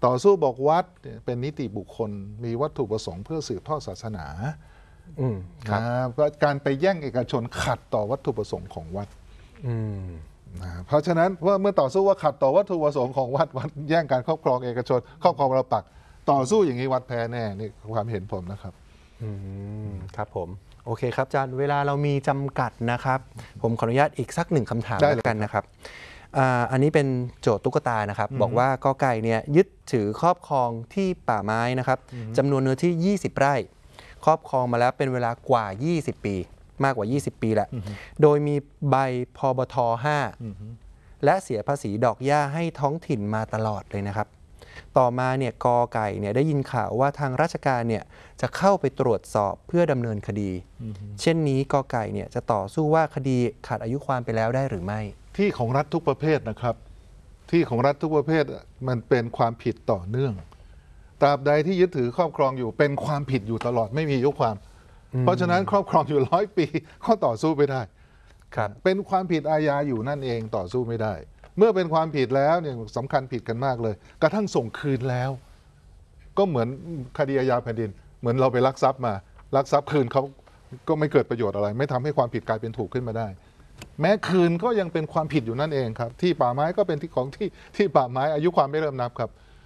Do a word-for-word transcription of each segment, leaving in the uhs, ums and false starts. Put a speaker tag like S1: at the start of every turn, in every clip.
S1: ต่อสู้บอกวัดเป็นนิติบุคคลมีวัตถุประสงค์เพื่อสืบทอดศาสนานะการไปแย่งเอกชนขัดต่อวัตถุประสงค์ของวัดนะเพราะฉะนั้นว่าเมื่อต่อสู้ว่าขัดต่อวัตถุประสงค์ของวัดวัดแย่งการครอบครองเอกชนครอบครองปรปักษ์ต่อสู้อย่างนี้วัดแพ้แน่นี่ความเห็นผมนะครับ
S2: อืมครับผมโอเคครับอาจารย์เวลาเรามีจำกัดนะครับผมขออนุญาตอีกสักหนึ่งคำถามแล้วกันนะครับอันนี้เป็นโจทย์ตุ๊กตานะครับบอกว่ากอไก่เนี่ยยึดถือครอบครองที่ป่าไม้นะครับจำนวนเนื้อที่ยี่สิบไร่ครอบครองมาแล้วเป็นเวลากว่ายี่สิบปีมากกว่ายี่สิบปีแล้วโดยมีใบพบทห้าและเสียภาษีดอกหญ้าให้ท้องถิ่นมาตลอดเลยนะครับต่อมาเนี่ยกอไก่เนี่ยได้ยินข่าวว่าทางราชการเนี่ยจะเข้าไปตรวจสอบเพื่อดำเนินคดีเช่นนี้กอไก่เนี่ยจะต่อสู้ว่าคดีขาดอายุความไปแล้วได้หรือไม่
S1: ที่ของรัฐทุกประเภทนะครับที่ของรัฐทุกประเภทมันเป็นความผิดต่อเนื่องตราบใดที่ยึดถือครอบครองอยู่เป็นความผิดอยู่ตลอดไม่มีอายุความเพราะฉะนั้นครอบครองอยู่ร้อยปีก็ต่อสู้ไม่ได้
S2: ครับ
S1: เป็นความผิดอาญาอยู่นั่นเองต่อสู้ไม่ได้เมื่อเป็นความผิดแล้วเนี่ยสำคัญผิดกันมากเลยกระทั่งส่งคืนแล้วก็เหมือนคดีอาญาแผ่นดินเหมือนเราไปลักทรัพย์มาลักทรัพย์คืนเขาก็ไม่เกิดประโยชน์อะไรไม่ทำให้ความผิดกลายเป็นถูกขึ้นมาได้แม้คืนก็ยังเป็นความผิดอยู่นั่นเองครับที่ป่าไม้ก็เป็นที่ของที่ที่ป่าไม้อายุความไม่เริ่มนับครับ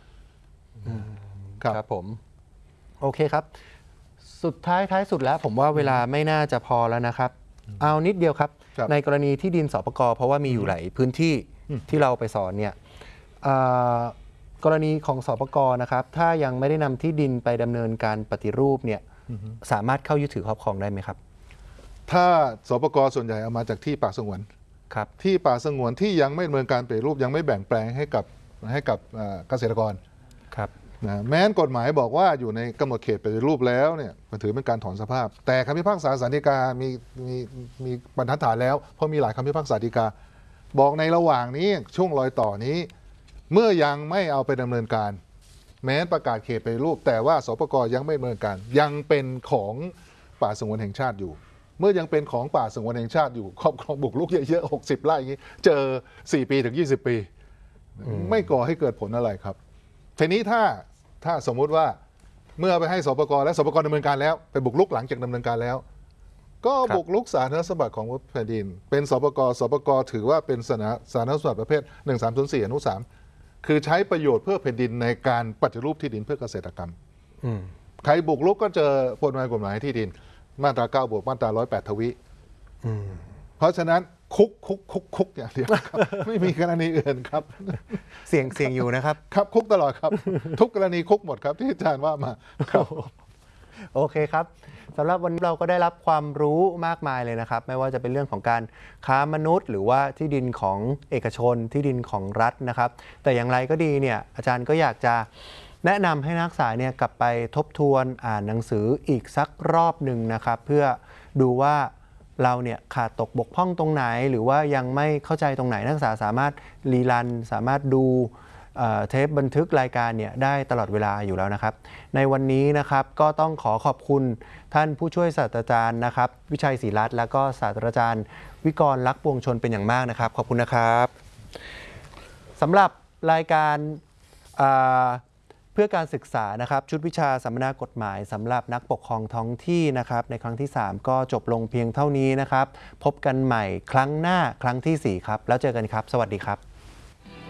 S2: ครับผมโอเคครับสุดท้ายท้ายสุดแล้วผมว่าเวลาไม่น่าจะพอแล้วนะครับเอานิดเดียวครับในกรณีที่ดินสปก.เพราะว่ามีอยู่หลายพื้นที่ที่เราไปสอนเนี่ยกรณีของสปก.นะครับถ้ายังไม่ได้นำที่ดินไปดำเนินการปฏิรูปเนี่ยสามารถเข้ายึดถือครอบครองได้ไหมครับ
S1: ถ้าสปก.ส่วนใหญ่เอามาจากที่ป่าสงวน
S2: ครับ
S1: ที่ป่าสงวนที่ยังไม่ดำเนินการปฏิรูปยังไม่แบ่งแปลงให้กับให้กับเกษตรกร
S2: ครับ
S1: นะแม้นกฎหมายบอกว่าอยู่ในกำหนดเขตปฏิรูปแล้วเนี่ยมันถือเป็นการถอนสภาพแต่คำพิพากษาศาลฎีกามีมีมีบรรทัดฐานแล้วเพราะมีหลายคำพิพากษาฎีกาบอกในระหว่างนี้ช่วงรอยต่อนี้เมื่อยังไม่เอาไปดำเนินการแม้ประกาศเขตปฏิรูปแต่ว่าสปก.ยังไม่ดำเนินการยังเป็นของป่าสงวนแห่งชาติอยู่เมื่อยังเป็นของป่าสงวนแห่งชาติอยู่ครอบครองบุกรุกเยอะๆหกสิบไร่อย่างนี้เจอสี่ปีถึงยี่สิบปีไม่ก่อให้เกิดผลอะไรครับทีนี้ถ้าถ้าสมมุติว่าเมื่อไปให้สปก.และสปก.ดำเนินการแล้วไปบุกรุกหลังจากดำเนินการแล้วก็บุกรุกสาธารณสมบัติของแผ่นดินเป็นสปก.สปก.ถือว่าเป็นสาธารณสมบัติประเภทหนึ่งสามศูนย์สี่อนุสามคือใช้ประโยชน์เพื่อแผ่นดินในการปฏิรูปที่ดินเพื่อเกษตรกรรมใครบุกรุกก็เจอกฎหมายกฎหมายที่ดินมาตราเก้าบวกมาตราร้อยแปดทวีเพราะฉะนั้นคุกคุกคุกคุกอย่างเดียวครับไม่มีกรณีอื่นครับ
S2: เสี่ยงเสี่ยงอยู่นะครับ
S1: ครับคุกตลอดครับทุกกรณีคุกหมดครับที่อาจารย์ว่ามาครับ
S2: โอเคครับสำหรับวันนี้เราก็ได้รับความรู้มากมายเลยนะครับไม่ว่าจะเป็นเรื่องของการค้ามนุษย์ หรือว่าที่ดินของเอกชนที่ดินของรัฐนะครับแต่อย่างไรก็ดีเนี่ยอาจารย์ก็อยากจะแนะนำให้นักศึกษาเนี่ยกลับไปทบทวนอ่านหนังสืออีกสักรอบหนึ่งนะครับเพื่อดูว่าเราเนี่ยขาดตกบกพร่องตรงไหนหรือว่ายังไม่เข้าใจตรงไหนนักศึกษาสามารถรีรันสามารถดูเทปบันทึกรายการเนี่ยได้ตลอดเวลาอยู่แล้วนะครับในวันนี้นะครับก็ต้องขอขอบคุณท่านผู้ช่วยศาสตราจารย์นะครับวิชัยศรีรัตน์และก็ศาสตราจารย์วิกร ลักษณ์ปวงชนเป็นอย่างมากนะครับขอบคุณนะครับสำหรับรายการเพื่อการศึกษานะครับชุดวิชาสัมมนากฎหมายสำหรับนักปกครองท้องที่นะครับในครั้งที่สามก็จบลงเพียงเท่านี้นะครับพบกันใหม่ครั้งหน้าครั้งที่สี่ครับแล้วเจอกันครับสวัสดีครับ